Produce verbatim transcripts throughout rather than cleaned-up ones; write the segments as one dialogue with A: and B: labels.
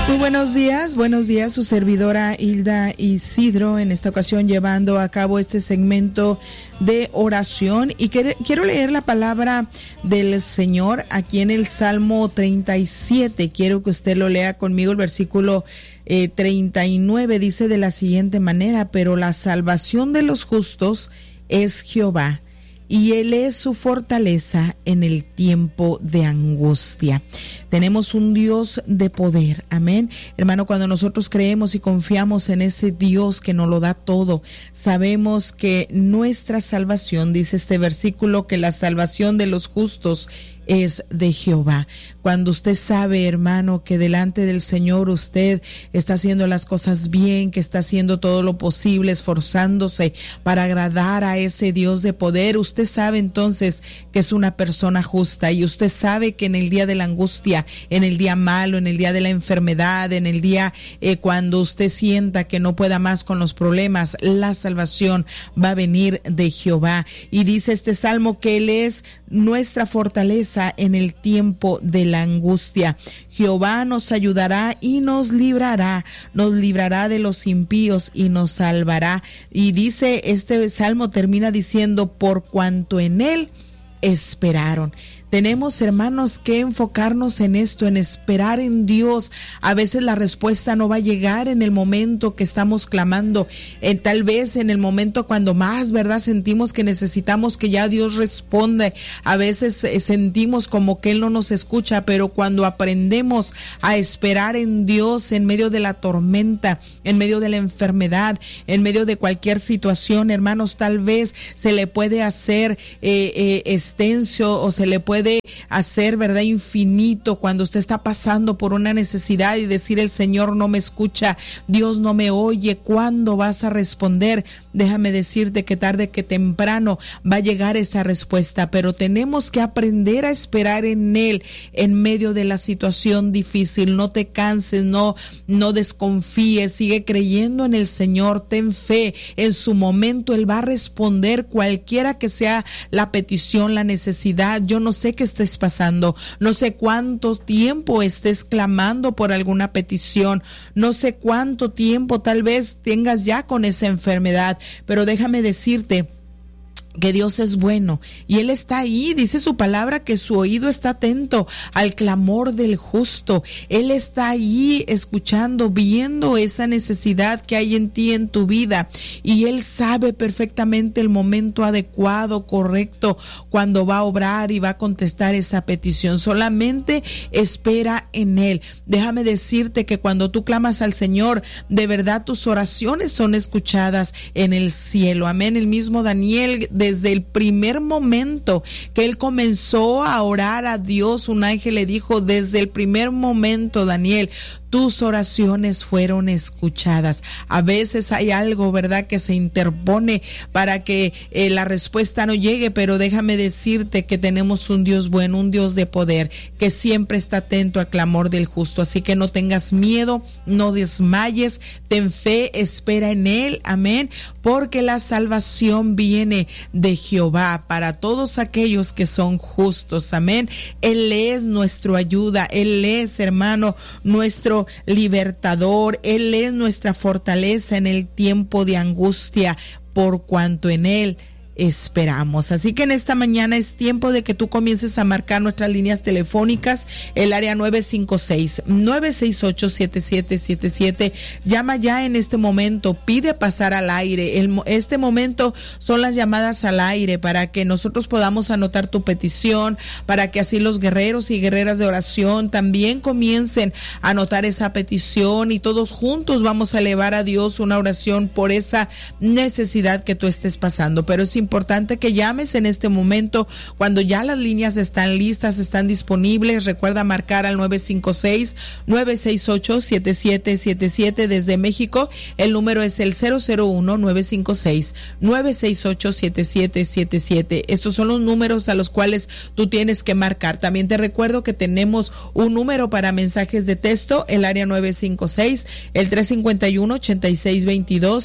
A: Muy buenos días, buenos días, su servidora Hilda Isidro, en esta ocasión llevando a cabo este segmento de oración, y quiero leer la palabra del Señor aquí en el Salmo treinta y siete. Quiero que usted lo lea conmigo. El versículo eh, treinta y nueve dice de la siguiente manera: pero la salvación de los justos es Jehová, y Él es su fortaleza en el tiempo de angustia. Tenemos un Dios de poder, amén. Hermano, cuando nosotros creemos y confiamos en ese Dios que nos lo da todo, sabemos que nuestra salvación, dice este versículo, que la salvación de los justos es de Jehová. Cuando usted sabe, hermano, que delante del Señor usted está haciendo las cosas bien, que está haciendo todo lo posible, esforzándose para agradar a ese Dios de poder, usted sabe entonces que es una persona justa, y usted sabe que en el día de la angustia, en el día malo, en el día de la enfermedad, en el día eh, cuando usted sienta que no pueda más con los problemas, la salvación va a venir de Jehová. Y dice este salmo que Él es nuestra fortaleza en el tiempo de la angustia. Jehová nos ayudará y nos librará, nos librará de los impíos y nos salvará. Y dice este salmo, termina diciendo: por cuanto en Él esperaron. Tenemos, hermanos, que enfocarnos en esto, en esperar en Dios. A veces la respuesta no va a llegar en el momento que estamos clamando, eh, tal vez en el momento cuando más, ¿verdad?, sentimos que necesitamos que ya Dios responda. A veces eh, sentimos como que Él no nos escucha, pero cuando aprendemos a esperar en Dios en medio de la tormenta, en medio de la enfermedad, en medio de cualquier situación, hermanos, tal vez se le puede hacer eh, eh, extenso, o se le puede hacer, verdad, infinito cuando usted está pasando por una necesidad y decir: el Señor no me escucha, Dios no me oye, ¿cuándo vas a responder? Déjame decirte que tarde que temprano va a llegar esa respuesta, pero tenemos que aprender a esperar en Él en medio de la situación difícil. No te canses, no, no desconfíes, sigue creyendo en el Señor, ten fe, en su momento Él va a responder cualquiera que sea la petición, la necesidad. Yo no sé qué estés pasando, no sé cuánto tiempo estés clamando por alguna petición, no sé cuánto tiempo tal vez tengas ya con esa enfermedad, pero déjame decirte que Dios es bueno y Él está ahí. Dice su palabra que su oído está atento al clamor del justo. Él está ahí escuchando, viendo esa necesidad que hay en ti, en tu vida, y Él sabe perfectamente el momento adecuado, correcto, cuando va a obrar y va a contestar esa petición. Solamente espera en Él. Déjame decirte que cuando tú clamas al Señor, de verdad tus oraciones son escuchadas en el cielo. Amén. El mismo Daniel, de desde el primer momento que él comenzó a orar a Dios, un ángel le dijo: desde el primer momento, Daniel, tus oraciones fueron escuchadas. A veces hay algo, ¿verdad?, que se interpone para que eh, la respuesta no llegue, pero déjame decirte que tenemos un Dios bueno, un Dios de poder, que siempre está atento al clamor del justo. Así que no tengas miedo, no desmayes, ten fe, espera en Él, amén, porque la salvación viene de Jehová para todos aquellos que son justos, amén. Él es nuestra ayuda, Él es, hermano, nuestro libertador, Él es nuestra fortaleza en el tiempo de angustia, por cuanto en Él esperamos. Así que en esta mañana es tiempo de que tú comiences a marcar nuestras líneas telefónicas, el área nueve cinco seis, nueve seis ocho, siete siete siete siete. Llama ya en este momento, pide pasar al aire. El, este momento son las llamadas al aire para que nosotros podamos anotar tu petición, para que así los guerreros y guerreras de oración también comiencen a anotar esa petición, y todos juntos vamos a elevar a Dios una oración por esa necesidad que tú estés pasando. Pero es importante que llames en este momento cuando ya las líneas están listas, están disponibles. Recuerda marcar al nueve cinco seis, nueve seis ocho, siete siete siete siete desde México. El número es el cero cero uno, nueve cinco seis, nueve seis ocho, siete siete siete siete. Estos son los números a los cuales tú tienes que marcar. También te recuerdo que tenemos un número para mensajes de texto, el área nueve cinco seis, el tres cinco uno, ocho seis dos dos,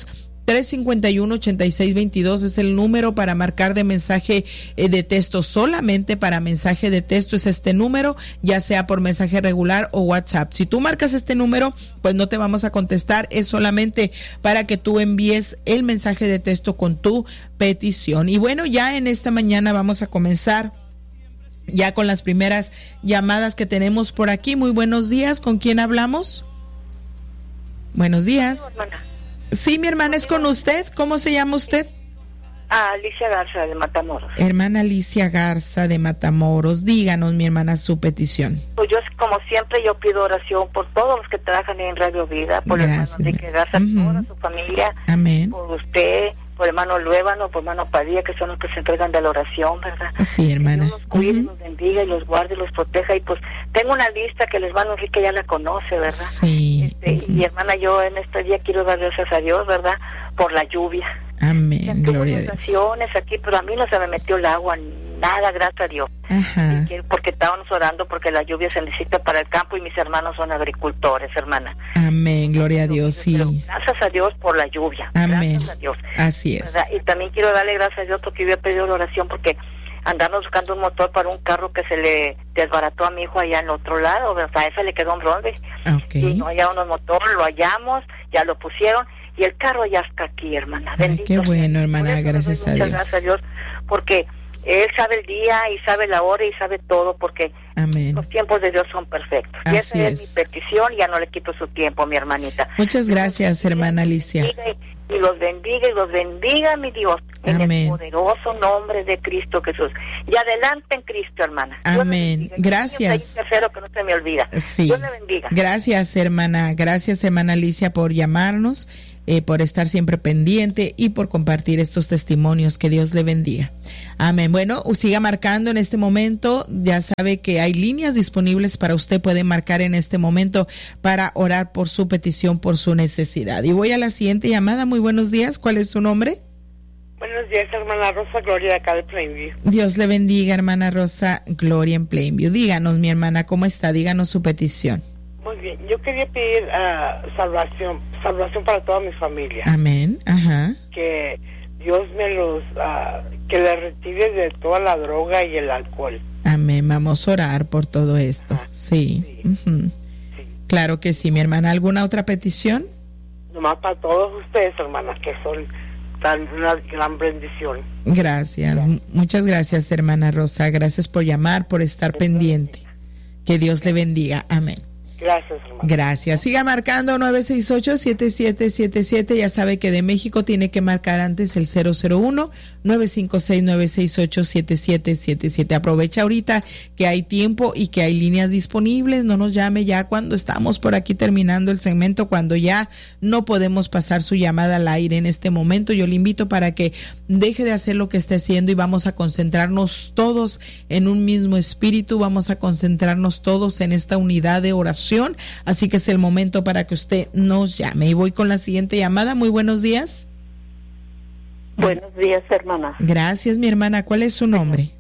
A: tres cinco uno, ocho seis dos dos es el número para marcar de mensaje eh, de texto. Solamente para mensaje de texto es este número, ya sea por mensaje regular o WhatsApp. Si tú marcas este número, pues no te vamos a contestar, es solamente para que tú envíes el mensaje de texto con tu petición. Y bueno, ya en esta mañana vamos a comenzar ya con las primeras llamadas que tenemos por aquí. Muy buenos días, ¿con quién hablamos? Buenos días. Sí, mi hermana, es con usted. ¿Cómo se llama usted?
B: Ah, Alicia Garza de Matamoros.
A: Hermana Alicia Garza de Matamoros, díganos, mi hermana, su petición.
B: Pues yo, como siempre, yo pido oración por todos los que trabajan en Radio Vida, por
A: Gracias,
B: el hermano Enrique Garza,
A: uh-huh.
B: por toda su familia,
A: amén,
B: por usted, por hermano Luébano, por hermano Padilla, que son los que se entregan de la oración, ¿verdad?
A: Sí, hermana.
B: Que Dios los cuide,
A: uh-huh.
B: los bendiga y los guarde y los proteja. Y pues tengo una lista que el hermano Enrique ya la conoce, ¿verdad?
A: Sí.
B: Este, uh-huh. Y hermana, yo en este día quiero dar gracias a Dios, ¿verdad? Por la lluvia.
A: Amén, gloria a Dios.
B: Estaciones aquí, pero a mí no se me metió el agua, nada, gracias a Dios.
A: Ajá.
B: Que, porque estábamos orando porque la lluvia se necesita para el campo y mis hermanos son agricultores, hermana.
A: Amén, gloria a Dios, sí.
B: Pero gracias a Dios por la lluvia.
A: Amén.
B: Gracias a Dios.
A: Así es.
B: ¿Verdad? Y también quiero darle gracias a Dios porque yo había pedido la oración porque andamos buscando un motor para un carro que se le desbarató a mi hijo allá en el otro lado, ¿verdad? A ese le quedó un Bronze.
A: Okay.
B: Y no hallaron un motor, lo hallamos, ya lo pusieron. Y el carro ya está aquí, hermana.
A: Ay,
B: bendito.
A: qué bueno, hermana, gracias a Dios.
B: Muchas gracias a Dios, porque Él sabe el día y sabe la hora y sabe todo, porque
A: amén.
B: Los tiempos de Dios son perfectos.
A: Así
B: y esa es.
A: es
B: mi petición, ya no le quito su tiempo, mi hermanita.
A: Muchas gracias, hermana Alicia.
B: Y los bendiga y los bendiga, mi Dios, en
A: amén.
B: El poderoso nombre de Cristo Jesús. Y adelante en Cristo, hermana.
A: Amén. Gracias.
B: Tercero, que no se me olvida.
A: Sí.
B: Dios le bendiga.
A: Gracias, hermana. Gracias, hermana Alicia, por llamarnos, eh, por estar siempre pendiente y por compartir estos testimonios. Que Dios le bendiga. Amén. Bueno, siga marcando en este momento. Ya sabe que hay líneas disponibles para usted. Puede marcar en este momento para orar por su petición, por su necesidad. Y voy a la siguiente llamada. Muy buenos días. ¿Cuál es su nombre?
C: Buenos días, hermana Rosa Gloria, acá de Plainview.
A: Dios le bendiga, hermana Rosa Gloria en Plainview. Díganos, mi hermana, ¿cómo está? Díganos su petición.
C: Muy bien, yo quería pedir uh, salvación, salvación para toda mi familia.
A: Amén, ajá.
C: Que Dios me los, uh, que les retire de toda la droga y el alcohol.
A: Amén, vamos a orar por todo esto. Ah, sí. Sí. Uh-huh. Sí. Claro que sí, mi hermana. ¿Alguna otra petición?
C: Nomás para todos ustedes, hermanas, que son tan una gran bendición.
A: Gracias. gracias. Muchas gracias, hermana Rosa. Gracias por llamar, por estar pendiente. Que Dios le bendiga. Amén.
C: Gracias, hermano.
A: Gracias. Siga marcando nueve seis ocho, siete siete siete siete. Ya sabe que de México tiene que marcar antes el cero cero uno, nueve cinco seis, nueve seis ocho, siete siete siete siete. Aprovecha ahorita que hay tiempo y que hay líneas disponibles. No nos llame ya cuando estamos por aquí terminando el segmento, cuando ya no podemos pasar su llamada al aire en este momento. Yo le invito para que deje de hacer lo que esté haciendo y vamos a concentrarnos todos en un mismo espíritu. Vamos a concentrarnos todos en esta unidad de oración. Así que es el momento para que usted nos llame. Y voy con la siguiente llamada. Muy buenos días.
B: Buenos días, hermana.
A: Gracias, mi hermana. ¿Cuál es su nombre?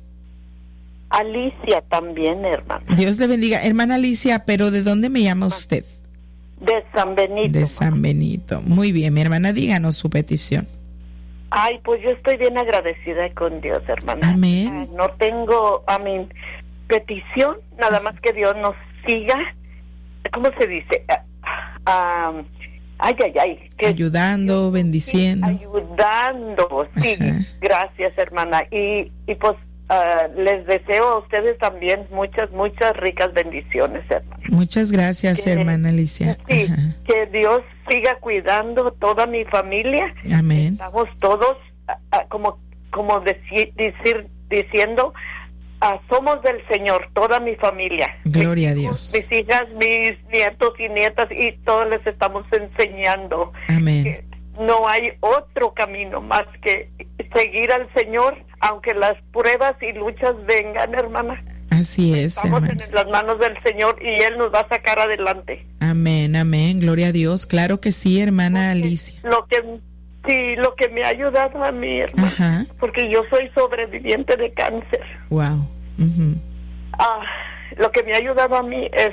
B: Alicia también, hermana.
A: Dios le bendiga. Hermana Alicia, ¿pero de dónde me llama usted?
B: De San Benito.
A: De San Benito. Muy bien, mi hermana, díganos su petición.
B: Ay, pues yo estoy bien agradecida con Dios, hermana.
A: Amén.
B: Ay, no tengo a mi petición, nada más que Dios nos siga. ¿Cómo se dice? Uh, um, ay, ay, ay. Que
A: ayudando, Dios, bendiciendo.
B: Sí, ayudando, sí. Ajá. Gracias, hermana. Y, y pues uh, les deseo a ustedes también muchas, muchas ricas bendiciones, hermana.
A: Muchas gracias, que, hermana Alicia.
B: Sí, Ajá. Que Dios siga cuidando toda mi familia.
A: Amén.
B: Estamos todos, uh, uh, como, como deci- decir, diciendo... Ah, somos del Señor, toda mi familia.
A: Gloria
B: mis
A: a Dios.
B: Mis hijas, mis nietos y nietas, y todos les estamos enseñando.
A: Amén.
B: Que no hay otro camino más que seguir al Señor, aunque las pruebas y luchas vengan, hermana.
A: Así es,
B: Estamos
A: hermana.
B: en las manos del Señor y Él nos va a sacar adelante.
A: Amén, amén. Gloria a Dios. Claro que sí, hermana porque Alicia.
B: Lo que Sí, lo que me ha ayudado a mí, hermano, Ajá. porque yo soy sobreviviente de cáncer.
A: Wow. Uh-huh.
B: Ah, lo que me ha ayudado a mí es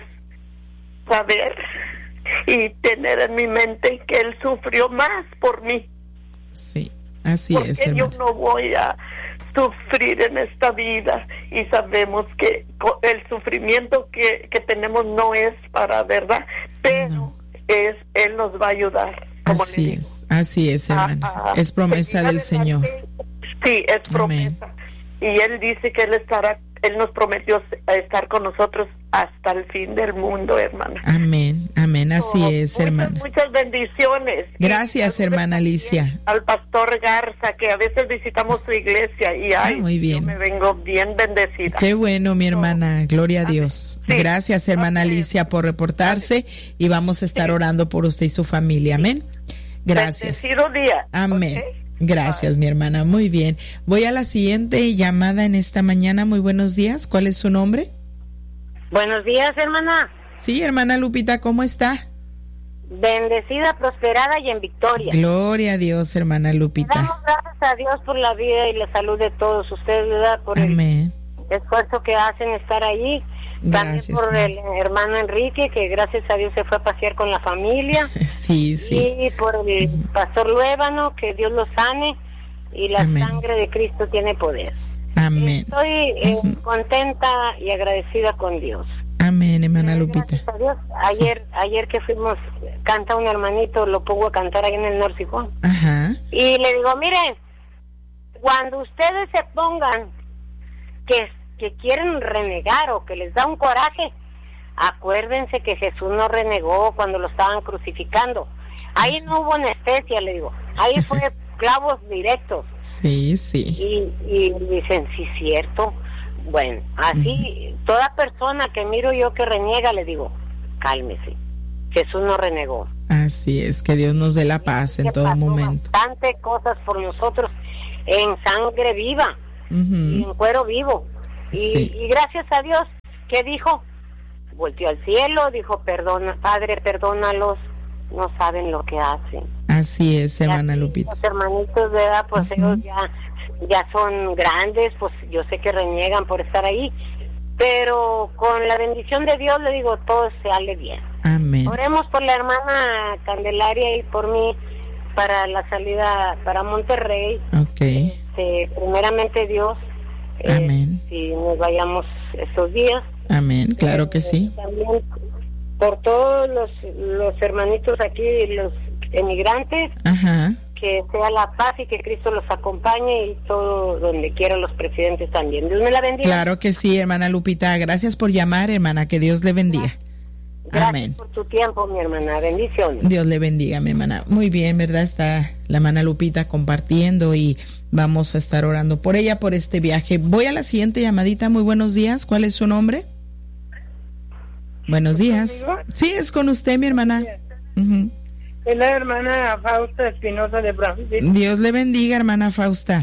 B: saber y tener en mi mente que Él sufrió más por mí.
A: Sí, así
B: porque
A: es, hermana.
B: yo no voy a sufrir en esta vida y sabemos que el sufrimiento que, que tenemos no es para verdad, pero no. es Él nos va a ayudar. Como
A: así es, así es, hermana. Ah, ah, es promesa del Señor.
B: Sí, es promesa. Amén. Y Él dice que Él estará, Él nos prometió estar con nosotros hasta el fin del mundo, hermana.
A: Amén, amén, así oh, es,
B: muchas,
A: hermana.
B: Muchas bendiciones.
A: Gracias, hermana Alicia.
B: Al pastor Garza, que a veces visitamos su iglesia y ay, ah,
A: muy bien.
B: Yo me vengo bien bendecida.
A: Qué bueno, mi hermana, gloria a Dios. Sí. Gracias, hermana okay. Alicia, por reportarse okay. y vamos a estar sí. orando por usted y su familia, amén. Gracias.
B: Bendecido día.
A: Amén.
B: Okay.
A: Gracias, Bye. mi hermana, muy bien. Voy a la siguiente llamada en esta mañana. Muy buenos días, ¿cuál es su nombre?
D: Buenos días, hermana.
A: Sí, hermana Lupita, ¿cómo está?
D: Bendecida, prosperada y en victoria.
A: Gloria a Dios, hermana Lupita.
D: Le damos gracias a Dios por la vida y la salud de todos ustedes, ¿verdad? Por Amén. el esfuerzo que hacen estar allí. También gracias, por el hermano Enrique, que gracias a Dios se fue a pasear con la familia.
A: Sí, sí.
D: Y por el pastor Luébano, que Dios lo sane. Y la Amén. sangre de Cristo tiene poder.
A: Amén.
D: Estoy eh, uh-huh. contenta y agradecida con Dios.
A: Amén, hermana Lupita.
D: Gracias a Dios. Ayer, sí. ayer que fuimos, canta un hermanito, lo pongo a cantar ahí en el Norcicón.
A: Ajá.
D: Y le digo, miren, cuando ustedes se pongan que, que quieren renegar o que les da un coraje, acuérdense que Jesús no renegó cuando lo estaban crucificando. Ahí no hubo anestesia, le digo. Ahí fue clavos directos.
A: Sí, sí.
D: Y, y dicen, sí, cierto. Bueno, así, uh-huh. toda persona que miro yo que reniega, le digo, cálmese. Jesús no renegó.
A: Así es, que Dios nos dé la paz en todo momento.
D: Tantas cosas por nosotros en sangre viva uh-huh. y en cuero vivo. Y, sí. y gracias a Dios, ¿qué dijo? Volteó al cielo, dijo, perdona, Padre, perdónalos, no saben lo que hacen.
A: Así es, hermana así, Lupita.
D: Los hermanitos de edad, pues uh-huh. ellos ya, ya son grandes, pues yo sé que reniegan por estar ahí, pero con la bendición de Dios le digo, todo sale bien.
A: Amén.
D: Oremos por la hermana Candelaria y por mí para la salida para Monterrey.
A: Ok.
D: Este, primeramente Dios.
A: Amén.
D: Eh, si nos vayamos estos días.
A: Amén, claro
D: eh,
A: que sí.
D: También por todos los, los hermanitos aquí, los emigrantes.
A: Ajá.
D: Que sea la paz y que Cristo los acompañe y todo donde quiera los presidentes también. Dios me la bendiga.
A: Claro que sí, hermana Lupita. Gracias por llamar, hermana. Que Dios le bendiga.
D: Gracias
A: Amén.
D: por tu tiempo, mi hermana. Bendiciones.
A: Dios le bendiga, mi hermana. Muy bien, ¿verdad? Está la hermana Lupita compartiendo y vamos a estar orando por ella, por este viaje. Voy a la siguiente llamadita. Muy buenos días. ¿Cuál es su nombre? Buenos días. Sí, es con usted, mi hermana. Uh-huh.
C: Es la hermana Fausta Espinosa de Brownsville.
A: Dios le bendiga, hermana Fausta.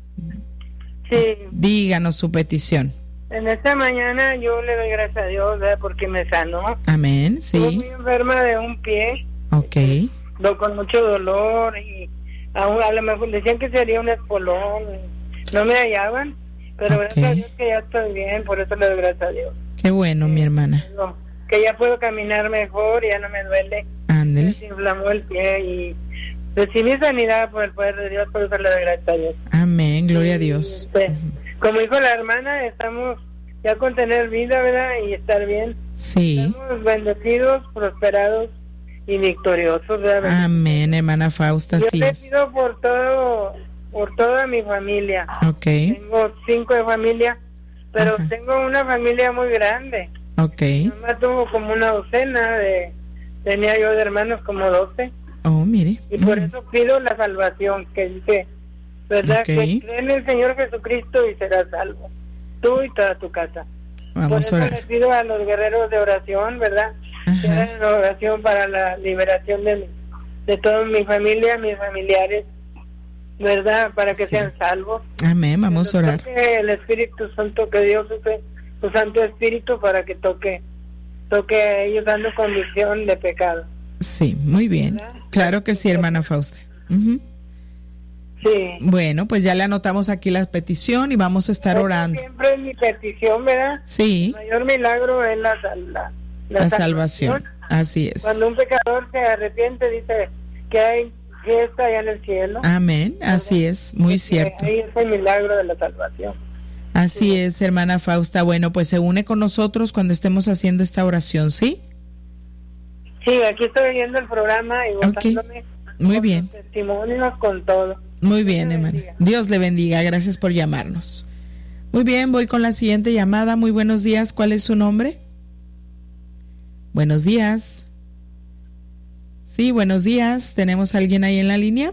C: Sí.
A: Díganos su petición.
C: En esta mañana yo le doy gracias a Dios, ¿verdad? Porque me sanó.
A: Amén, sí.
C: Estuve muy enferma de un pie.
A: Ok.
C: Do, con mucho dolor y aún a lo mejor decían que sería un espolón. No me hallaban, pero okay. gracias a Dios que ya estoy bien, por eso le doy gracias a Dios.
A: Qué bueno,
C: sí,
A: mi hermana.
C: No, que ya puedo caminar mejor, ya no me duele.
A: Ándele.
C: Se inflamó el pie y recibí sanidad por el poder de Dios, por eso le doy gracias a Dios.
A: Amén, gloria y, a Dios.
C: Pues, como dijo la hermana, estamos ya con tener vida, ¿verdad? Y estar bien.
A: Sí.
C: Estamos bendecidos, prosperados y victoriosos, ¿verdad?
A: Amén, hermana Fausta,
C: Yo
A: sí.
C: Yo te pido por todo, por toda mi familia.
A: Ok.
C: Tengo cinco de familia, pero Ajá. tengo una familia muy grande.
A: Ok.
C: Mi mamá tuvo como una docena de... Tenía yo de hermanos como doce.
A: Oh, mire.
C: Y por
A: mm.
C: eso pido la salvación, que dice, ¿verdad? Okay. Que cree en el Señor Jesucristo y serás salvo. Tú y toda tu casa.
A: Vamos
C: por eso
A: a orar.
C: les pido a los guerreros de oración, ¿verdad?
A: Ajá.
C: Que hagan oración para la liberación de, de toda mi familia, mis familiares, ¿verdad? Para que sí. sean salvos.
A: Amén, vamos a orar.
C: Que el Espíritu Santo, que Dios use su Santo Espíritu para que toque toque a ellos dando convicción de pecado.
A: Sí, muy bien. ¿Verdad? Claro que sí, hermana Fausta. Uh-huh.
C: Sí.
A: Bueno, pues ya le anotamos aquí la petición y vamos a estar
C: Eso
A: orando.
C: Siempre es mi petición, ¿verdad?
A: Sí.
C: El mayor milagro es la, la, la,
A: la salvación. salvación. Así es.
C: Cuando un pecador se arrepiente, dice que hay que está allá en el cielo.
A: Amén, así es, muy
C: Porque
A: cierto.
C: ahí es el milagro de la salvación.
A: Así
C: Sí.
A: es, hermana Fausta. Bueno, pues se une con nosotros cuando estemos haciendo esta oración, ¿sí?
C: Sí, aquí estoy viendo el programa y votándome.
A: Muy
C: con
A: bien.
C: los testimonios, con todo.
A: Muy bien,
C: Dios le
A: hermana.
C: bendiga.
A: Dios le bendiga. Gracias por llamarnos. Muy bien, voy con la siguiente llamada. Muy buenos días. ¿Cuál es su nombre? Buenos días. Sí, buenos días. ¿Tenemos a alguien ahí en la línea?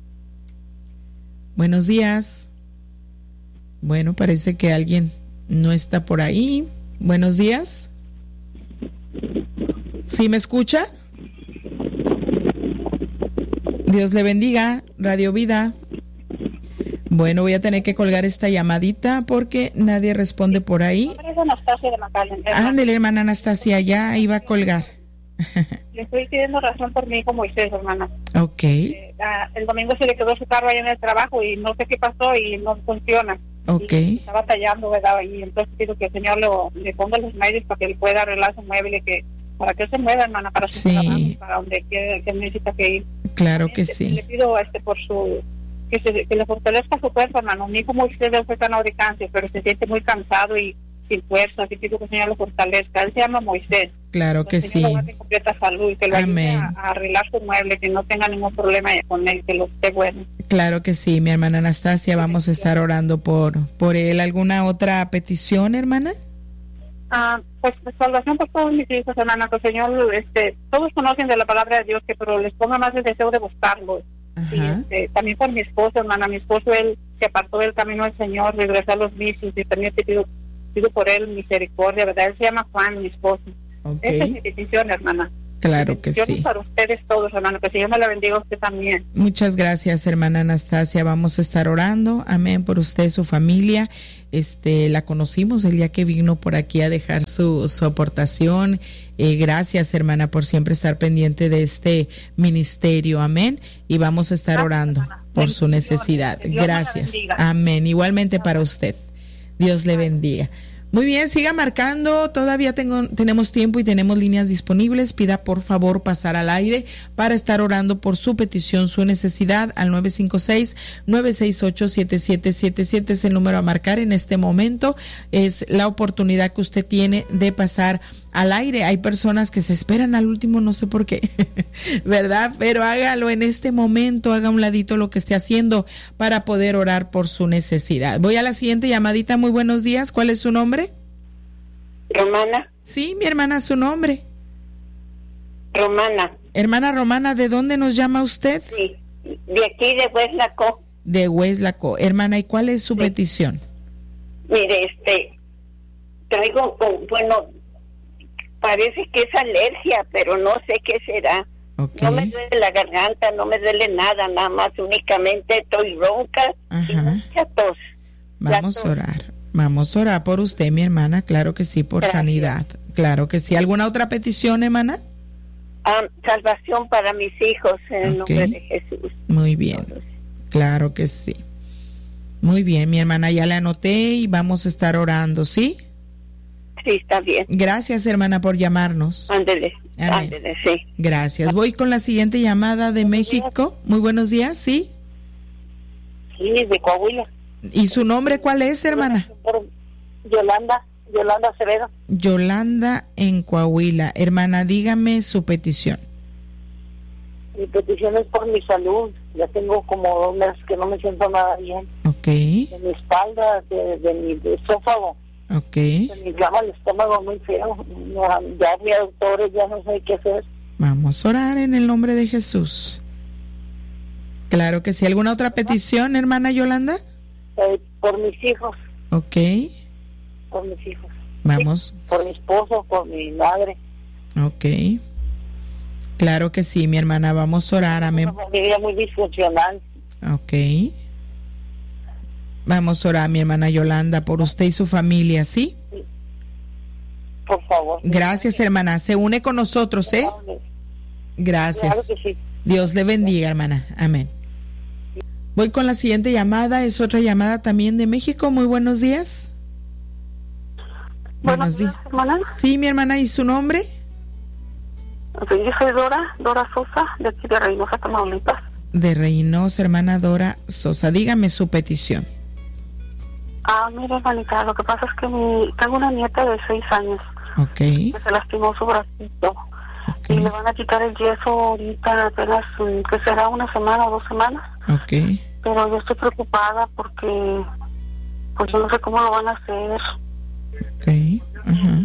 A: Buenos días. Bueno, parece que alguien no está por ahí. Buenos días. ¿Sí me escucha? Dios le bendiga, Radio Vida. Bueno, voy a tener que colgar esta llamadita porque nadie responde por ahí.
E: Mi nombre es Anastasia de McAllen.
A: Ándele, hermana Anastasia, ya iba a colgar.
E: Le estoy pidiendo oración por mi hijo Moisés, hermana.
A: Ok,
E: Eh, ah, el domingo se le quedó su carro ahí en el trabajo y no sé qué pasó y no funciona.
A: ok,
E: Y está batallando, ¿verdad? Y entonces pido que el Señor lo, le ponga los medios para que él pueda arreglar su mueble, que para que él se mueva, hermana, para su
A: Sí.
E: trabajo, para donde quiera, que necesita que ir.
A: claro que
E: También Le
A: sí.
E: pido este por su que, se, que le fortalezca su cuerpo, hermano. Mi hijo Moisés fue sanado de cáncer, pero se siente muy cansado y sin fuerza, así pido que el Señor lo fortalezca. Él se llama Moisés.
A: Claro que
E: el Señor
A: sí.
E: lo guarde en completa salud y que lo ayude
A: Amén.
E: a, a arreglar su mueble, que no tenga ningún problema con él, que lo esté bueno.
A: Claro que sí, mi hermana Anastasia, vamos a estar orando por, por él. ¿Alguna otra petición, hermana?
E: Ah, pues salvación por todos mis hijos, hermana, que el Señor, este, todos conocen de la palabra de Dios, que pero les ponga más el deseo de buscarlo. Y
A: Ajá.
E: este, también por mi esposo, hermana, mi esposo, él se apartó del camino del Señor, regresó a los vicios y también te pido, pido por él misericordia, ¿verdad? Él se llama Juan, mi esposo.
A: Ok,
E: Esa es mi petición, hermana.
A: claro que
E: Bendiciones
A: sí.
E: para ustedes todos, hermano, que el Señor me la bendiga a usted también.
A: Muchas gracias, hermana Anastasia. Vamos a estar orando. Amén por usted, su familia. Este, la conocimos el día que vino por aquí a dejar su, su aportación. Eh, gracias, hermana, por siempre estar pendiente de este ministerio. Amén. Y vamos a estar
E: Gracias,
A: orando
E: hermana.
A: por su
E: Bendiciones.
A: necesidad.
E: Que Dios me la
A: Gracias.
E: bendiga.
A: Amén. Igualmente para usted. Dios le bendiga. Muy bien, siga marcando, todavía tengo, tenemos tiempo y tenemos líneas disponibles. Pida por favor pasar al aire para estar orando por su petición, su necesidad al nueve cinco seis, nueve seis ocho, siete siete siete siete es el número a marcar en este momento. Es la oportunidad que usted tiene de pasar al aire. Hay personas que se esperan al último, no sé por qué, ¿verdad? Pero hágalo en este momento, haga un ladito lo que esté haciendo para poder orar por su necesidad. Voy a la siguiente llamadita. Muy buenos días. ¿Cuál es su nombre?
B: Romana,
A: Sí, mi hermana, su nombre.
B: Romana,
A: Hermana Romana, ¿de dónde nos llama usted?
B: sí, de aquí de Hueslaco.
A: De Hueslaco. Hermana, ¿y cuál es su
B: Sí.
A: petición?
B: Mire, este, traigo, con- bueno, parece que es alergia, pero no sé qué será.
A: Ok.
B: No me duele la garganta, no me duele nada, nada más, únicamente estoy ronca y
A: Ajá.
B: mucha tos.
A: Vamos
B: Ya
A: a
B: todo.
A: orar. Vamos a orar por usted, mi hermana. Claro que sí, por
B: Gracias.
A: sanidad. Claro que sí. ¿Alguna otra petición, hermana?
B: Ah, salvación para mis hijos en el
A: Ok.
B: nombre de Jesús.
A: Muy bien. Claro que sí. Muy bien, mi hermana, ya le anoté y vamos a estar orando, ¿sí?
B: Sí, está bien.
A: Gracias, hermana, por llamarnos.
B: Ándele,
A: Amén.
B: ándele, sí.
A: Gracias. Voy con la siguiente llamada de México. Muy buenos días, ¿sí?
B: Sí, de Coahuila.
A: ¿Y su nombre cuál es, hermana?
B: Por Yolanda, Yolanda Acevedo.
A: Yolanda en Coahuila. Hermana, dígame su petición.
B: Mi petición es por mi salud. Ya tengo como dos meses que no me siento nada bien.
A: Ok,
B: De mi espalda, de, de mi esófago.
A: ok.
B: Se me llama el estómago muy feo. No, ya fui a doctores, ya no sé qué hacer.
A: Vamos a orar en el nombre de Jesús. Claro que sí. ¿Alguna otra petición, hermana Yolanda?
B: Eh, por mis hijos,
A: Ok,
B: por mis hijos.
A: vamos.
B: Por mi esposo, por mi madre.
A: Ok. Claro que sí, mi hermana. Vamos a orar. Amén.
B: Una familia muy disfuncional.
A: Ok. Vamos a orar, mi hermana Yolanda, por usted y su familia, ¿sí?
B: Por favor.
A: Gracias, hermana. Se une con nosotros, ¿eh?
B: Claro
A: Gracias.
B: que sí.
A: Dios le bendiga, hermana. Amén. Voy con la siguiente llamada. Es otra llamada también de México. Muy buenos días.
E: Buenos días, hermana.
A: Sí, mi hermana. ¿Y su nombre?
E: Yo soy Dora, Dora Sosa, de aquí de Reynosa, Tamaulipas.
A: de Reynosa, hermana Dora Sosa. Dígame su petición.
E: Ah, mire, hermanita, lo que pasa es que mi, tengo una nieta de seis años.
A: Ok.
E: Que se lastimó su bracito.
A: Okay.
E: Y le van a quitar el yeso ahorita apenas, que será una semana o dos semanas.
A: Ok.
E: Pero yo estoy preocupada porque, pues yo no sé cómo lo van a hacer.
A: Ok. Ajá.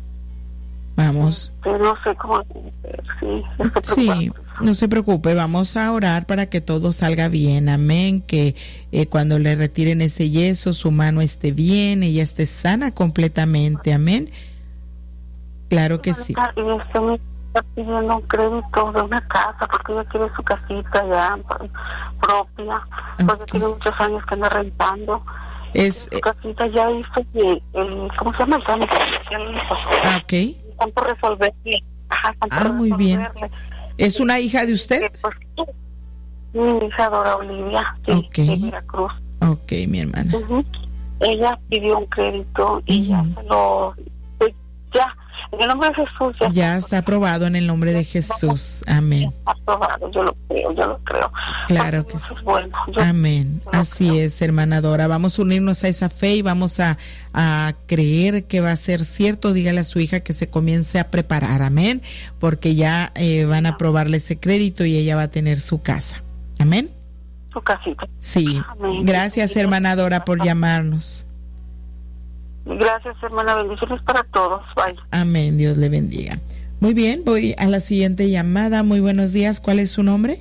A: Vamos.
E: Pero no sé cómo hacer, sí. Estoy
A: Sí, no se preocupe, vamos a orar para que todo salga bien, amén, que eh, cuando le retiren ese yeso, su mano esté bien, ella esté sana completamente, amén. Claro que sí.
E: Y usted me está pidiendo un crédito de una casa porque ella quiere su casita ya propia, porque
A: Okay.
E: tiene muchos años que anda rentando.
A: Es,
E: Su casita ya hizo el, el ¿cómo se llama? El trámite.
A: ah, ok.
E: Están por resolverle. Ajá, están por
A: Ah, muy bien.
E: resolverle.
A: ¿Es una hija de usted?
E: Eh, pues, mi hija Dora Olivia, sí,
A: Ok.
E: de Veracruz.
A: Ok, mi hermana.
E: Uh-huh. Ella pidió un crédito y
A: Uh-huh.
E: ya se lo, pues, ya, en el nombre de Jesús ya,
A: Ya está aprobado en el nombre de Jesús, amén.
E: está aprobado, yo lo creo, yo lo creo.
A: Claro
E: Porque
A: que
E: Dios
A: sí.
E: es bueno, yo
A: Amén.
E: lo
A: Así
E: creo.
A: es, hermana Dora. Vamos a unirnos a esa fe y vamos a, a creer que va a ser cierto. Dígale a su hija que se comience a preparar, amén, porque ya eh, van a aprobarle ese crédito y ella va a tener su casa. Amén.
E: Su casita.
A: Sí.
E: Amén.
A: Gracias, hermana Dora, por llamarnos.
E: Gracias, hermana, bendiciones para todos. Bye.
A: Amén. Dios le bendiga. Muy bien, voy a la siguiente llamada. Muy buenos días. ¿Cuál es su nombre?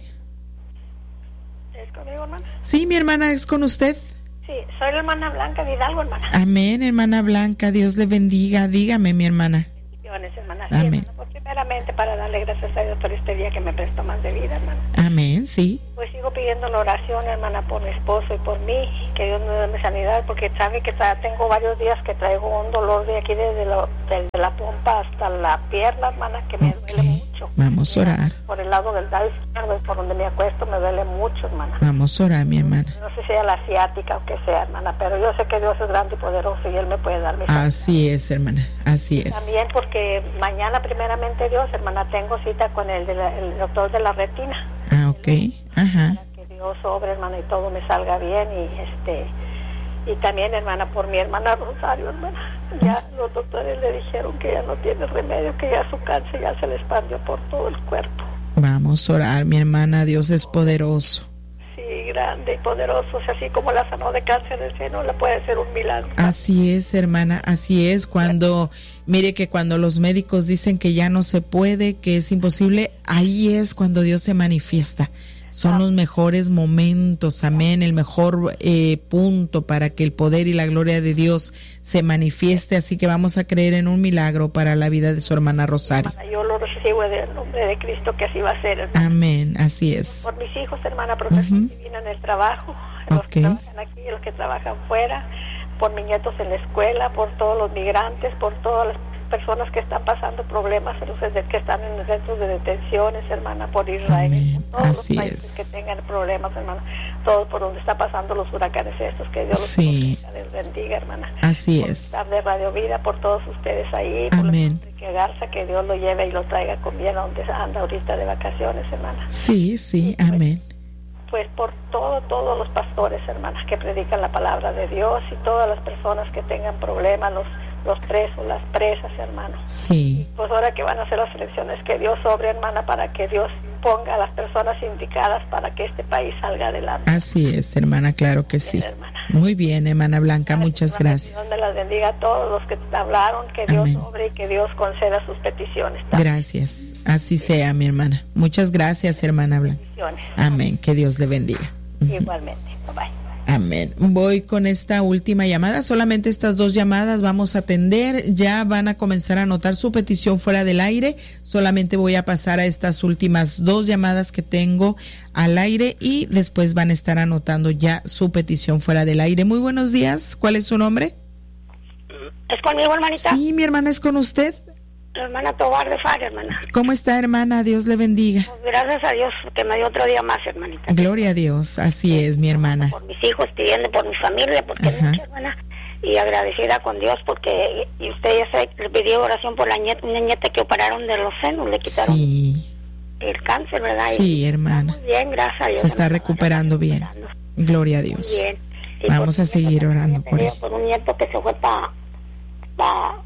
F: ¿Es conmigo, hermana?
A: Sí, mi hermana, es con usted.
F: Sí, soy la hermana Blanca de Hidalgo, hermana.
A: Amén, hermana Blanca. Dios le bendiga. Dígame, mi hermana.
F: Bendiciones, hermana. Sí,
A: Amén.
F: hermana, pues primeramente para darle gracias a Dios por este día que me prestó más de vida, hermana.
A: Amén, sí.
F: Pues sigo pidiendo la oración, hermana, por mi esposo y por mí, que Dios me dé mi sanidad, porque sabe que tra- tengo varios días que traigo un dolor de aquí desde, lo, desde la pompa hasta la pierna, hermana, que me
A: Ok.
F: duele mucho.
A: Vamos a orar.
F: Por el lado del lado izquierdo, por donde me acuesto, me duele mucho, hermana.
A: Vamos a orar, mi hermana.
F: No sé si sea la asiática o que sea, hermana, pero yo sé que Dios es grande y poderoso y Él me puede dar mi sanidad.
A: Así es, hermana. Así es.
F: También porque mañana, primeramente Dios, hermana, tengo cita con el, de la- el doctor de la retina.
A: Ah, ok. Ajá.
F: Para que Dios sobre, hermana, y todo me salga bien. Y este y también, hermana, por mi hermana Rosario, hermana. Ya los doctores le dijeron que ya no tiene remedio, que ya su cáncer ya se le expandió por todo el cuerpo.
A: Vamos a orar, mi hermana. Dios es poderoso.
F: Sí, grande y poderoso. O sea, así como la sanó de cáncer del seno, le puede hacer un milagro.
A: Así es, hermana. Así es. Cuando, mire que cuando los médicos dicen que ya no se puede, que es imposible, ahí es cuando Dios se manifiesta. Son los mejores momentos, amén, el mejor eh, punto para que el poder y la gloria de Dios se manifieste. Así que vamos a creer en un milagro para la vida de su hermana Rosario.
F: Hermana, yo lo recibo en el nombre de Cristo, que así va a ser, hermana.
A: Amén, así es.
F: Por mis hijos, hermana, protección
A: Ujú.
F: divina en el trabajo, los
A: Ok.
F: que trabajan aquí, los que trabajan fuera, por mis nietos en la escuela, por todos los migrantes, por todas las personas que están pasando problemas, los que están en los centros de detenciones, hermana, por Israel,
A: Amén.
F: por todos
A: Así
F: los países
A: es.
F: que tengan problemas, hermana, todos por donde están pasando los huracanes estos, que Dios
A: Sí.
F: los les bendiga, hermana.
A: Así
F: Por
A: es.
F: estar de Radio Vida, por todos ustedes ahí, por
A: Amén.
F: que Garza, que Dios lo lleve y lo traiga con bien a donde anda ahorita de vacaciones, hermana.
A: Sí, sí, amén.
F: Pues por todo, todos los pastores, hermanas, que predican la palabra de Dios y todas las personas que tengan problemas, los, los presos, las presas, hermanos.
A: Sí,
F: Pues ahora que van a hacer las elecciones, que Dios sobre, hermana, para que Dios ponga a las personas indicadas para que este país salga adelante.
A: así es, hermana, claro que sí.
F: Bien, hermana.
A: Muy bien, hermana Blanca, muchas
F: Hermana,
A: gracias.
F: Dios me las bendiga a todos los que hablaron, que Dios
A: Amén.
F: sobre y que Dios conceda sus peticiones.
A: Gracias, así sea, mi hermana. Muchas gracias, hermana Blanca.
F: Peticiones.
A: Amén, que Dios le bendiga.
F: Igualmente. Bye bye.
A: Amén. Voy con esta última llamada. Solamente estas dos llamadas vamos a atender. Ya van a comenzar a anotar su petición fuera del aire. Solamente voy a pasar a estas últimas dos llamadas que tengo al aire y después van a estar anotando ya su petición fuera del aire. Muy buenos días. ¿Cuál es su nombre?
F: ¿Es conmigo, hermanita?
A: Sí, mi hermana es con usted.
F: La hermana Tobar de Far, hermana.
A: ¿Cómo está, hermana? Dios le bendiga.
F: Pues gracias a Dios que me dio otro día más, hermanita.
A: Gloria a Dios. Así es, mi hermana.
F: Por mis hijos, pidiendo por mi familia, porque es
A: Ajá.
F: mucha, hermana. Y agradecida con Dios porque y usted ya se le pidió oración por la nieta, una nieta que operaron de los senos, le quitaron.
A: Sí.
D: el cáncer, ¿verdad?
A: Sí, y hermana.
D: Muy bien, gracias a Dios.
A: Se está recuperando bien. Gloria a Dios.
D: Muy bien. Sí,
A: vamos a seguir
D: nieto,
A: orando por él.
D: Por un nieto que se fue para... Pa,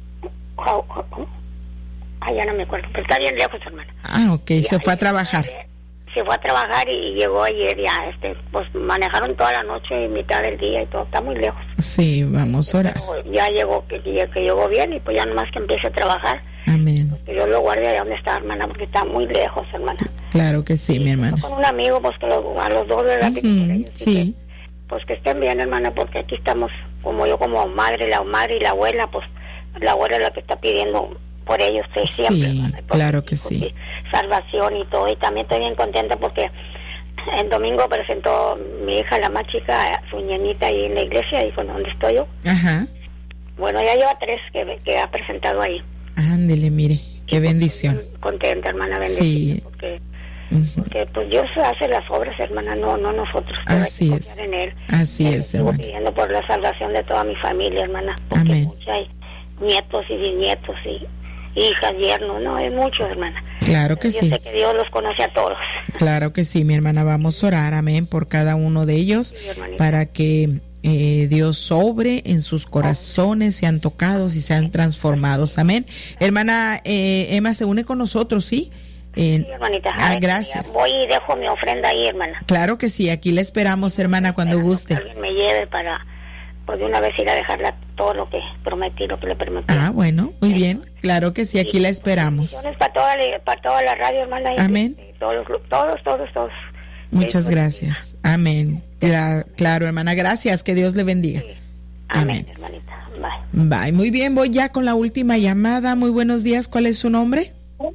D: ah, ya no me acuerdo, pero está bien lejos, hermana.
A: Ah, ok, y se fue a trabajar.
D: Se fue a trabajar y llegó ayer ya, este, pues manejaron toda la noche y mitad del día y todo, está muy lejos.
A: Sí, vamos a orar.
D: Pero ya llegó, que, que llegó bien y pues ya nomás que empiece a trabajar.
A: Amén.
D: Que yo lo guarde allá donde está, hermana, porque está muy lejos, hermana.
A: Claro que sí, mi hermana.
D: Con un amigo, pues que lo, a los dos, ¿verdad?
A: Uh-huh, sí.
D: Que, pues que estén bien, hermana, porque aquí estamos, como yo como madre, la madre y la abuela, pues la abuela es la que está pidiendo por ellos pues, siempre.
A: Sí,
D: hermana,
A: claro que sí.
D: Salvación y todo, y también estoy bien contenta porque el domingo presentó mi hija, la más chica, su ñañita ahí en la iglesia, y con donde estoy yo.
A: Ajá.
D: Bueno, ya lleva tres que, que ha presentado ahí.
A: Ándele, mire, qué bendición.
D: Contenta, hermana, bendición.
A: Sí.
D: Porque, uh-huh. porque pues Dios hace las obras, hermana, no no nosotros.
A: Así es.
D: En él.
A: Así
D: él
A: es, hermana.
D: Pidiendo por la salvación de toda mi familia, hermana. Porque
A: amén.
D: Muchos hay nietos y bisnietos y hijas, yernos, no, hay muchos, hermana.
A: Claro que
D: Yo
A: sí.
D: Yo sé que Dios los conoce a todos.
A: Claro que sí, mi hermana, vamos a orar, amén, por cada uno de ellos, sí, para que eh, Dios obre en sus corazones, sean tocados y sean transformados, amén. Hermana eh, Emma se une con nosotros, ¿sí? Eh,
D: sí, hermanita.
A: Ah, gracias.
D: Voy y dejo mi ofrenda ahí, hermana.
A: Claro que sí, aquí la esperamos, hermana, cuando guste.
D: Que alguien me lleve para, pues de una vez ir a dejarla todo lo que prometí, lo que le prometí.
A: Ah, bueno, muy sí. bien. Claro que sí, aquí sí, la esperamos.
D: Para toda la, para toda la radio, hermana.
A: Amén.
D: Y todos, todos, todos, todos.
A: Muchas
D: sí,
A: gracias. Amén. Gra- claro, hermana, gracias. Que Dios le bendiga.
D: Sí. Amén,
A: amén,
D: hermanita. Bye.
A: Bye. Muy bien, voy ya con la última llamada. Muy buenos días. ¿Cuál es su nombre?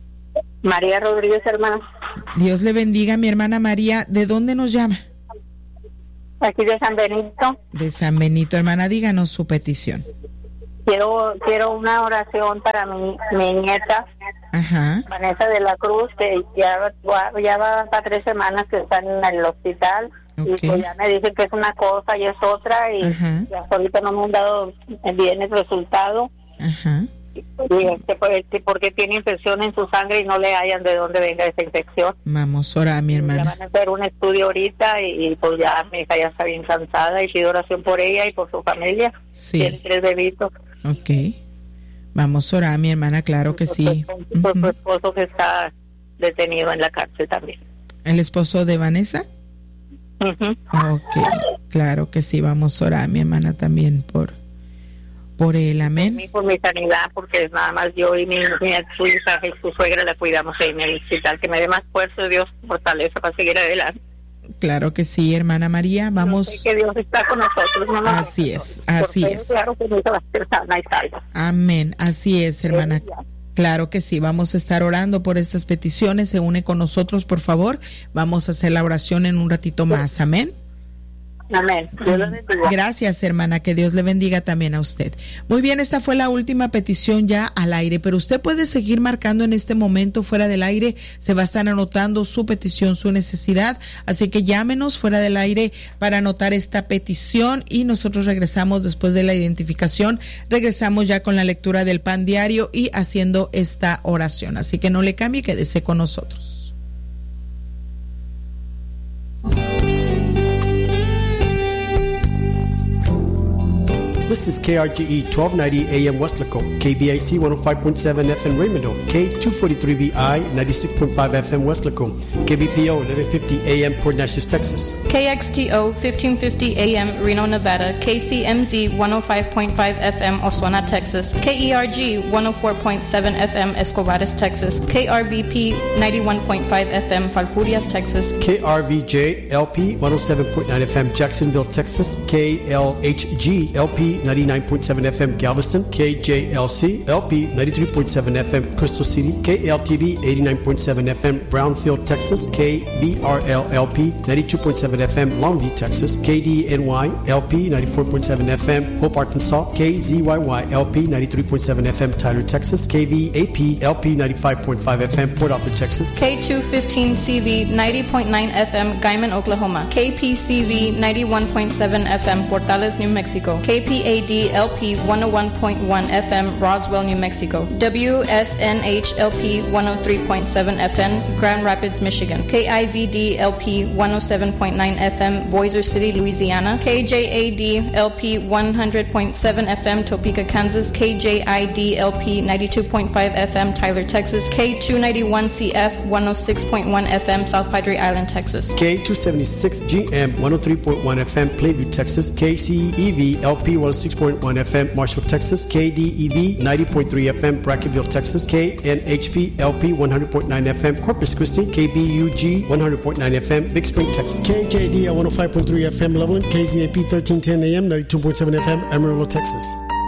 E: María Rodríguez, hermana.
A: Dios le bendiga, mi hermana María. ¿De dónde nos llama?
E: Aquí de San Benito.
A: De San Benito, hermana, díganos su petición.
E: Quiero quiero una oración para mi, mi nieta,
A: ajá,
E: Vanessa de la Cruz, que ya, ya va para tres semanas que está en el hospital. Okay. Y pues ya me dicen que es una cosa y es otra, y ajá, ya ahorita no me han dado bien el resultado.
A: Ajá.
E: Y este, pues, porque tiene infección en su sangre y no le hallan de dónde venga esa infección.
A: Vamos a orar, mi hermana.
E: Ya van a hacer un estudio ahorita y, y pues ya mi hija ya está bien cansada y pido oración por ella y por su familia.
A: Sí.
E: Tiene tres bebitos.
A: Ok. Vamos a orar, mi hermana, claro que sí.
E: Por, por uh-huh. su esposo que está detenido en la cárcel también.
A: ¿El esposo de Vanessa?
E: Uh-huh.
A: Ok, claro que sí, vamos a orar, mi hermana, también por por él, amén.
E: Por mí, por mi sanidad, porque nada más yo y mi, mi su hija y su suegra la cuidamos en el hospital, que me dé más fuerza, Dios, fortaleza para seguir adelante.
A: Claro que sí, hermana María, vamos.
E: Yo sé que Dios está con nosotros. No nos
A: así es, así es.
E: Claro que Dios va a ser sana y salva.
A: Amén, así es, hermana. Claro que sí, vamos a estar orando por estas peticiones. Se une con nosotros, por favor. Vamos a hacer la oración en un ratito más, amén.
E: Amén. Dios le bendiga.
A: Gracias, hermana, que Dios le bendiga también a usted. Muy bien, esta fue la última petición ya al aire, pero usted puede seguir marcando en este momento fuera del aire, se va a estar anotando su petición, su necesidad, así que llámenos fuera del aire para anotar esta petición y nosotros regresamos después de la identificación, regresamos ya con la lectura del pan diario y haciendo esta oración, así que no le cambie, quédese con nosotros.
G: This is K R G E twelve ninety A M Westlaco, K B I C one oh five point seven F M Raymond, K two forty-three V I ninety-six point five F M Westlaco, K B P O eleven fifty A M Port Neches, Texas,
H: K X T O fifteen fifty A M Reno, Nevada, K C M Z one oh five point five F M Oswego, Texas, K E R G one oh four point seven F M Escobares, Texas, K R V P ninety-one point five F M Falfurrias, Texas,
G: K R V J L P one oh seven point nine F M Jacksonville, Texas, K L H G L P ninety-nine point seven F M Galveston, K J L C L P ninety-three point seven F M Crystal City, K L T V eighty-nine point seven F M Brownfield, Texas, K B R L L P ninety-two point seven F M Longview, Texas, K D N Y L P ninety-four point seven F M Hope, Arkansas, K Z Y Y L P ninety-three point seven F M Tyler, Texas, K V A P L P ninety-five point five F M Port Arthur, Texas,
H: K two fifteen C V ninety point nine F M Guyman, Oklahoma, K P C V ninety-one point seven F M Portales, New Mexico, K P A A D L P one oh one point one F M, Roswell, New Mexico. W S N H L P one oh three point seven F M, Grand Rapids, Michigan. K I V D L P one oh seven point nine F M, Bossier City, Louisiana. K J A D L P one hundred point seven F M, Topeka, Kansas. K J I D L P ninety-two point five F M, Tyler, Texas. K two ninety-one C F one oh six point one F M, South Padre Island, Texas.
G: K two seventy-six G M one oh three point one F M, Plainview, Texas. K C E V L P one oh six point one F M, Marshall, Texas. K D E V ninety point three F M, Brackenville, Texas. K N H P L P one hundred point nine F M, Corpus Christi. K B U G one hundred point nine F M, Big Spring, Texas.
I: K J D L one oh five point three F M, Levelland. K Z A P thirteen ten A M, ninety-two point seven F M, Amarillo, Texas.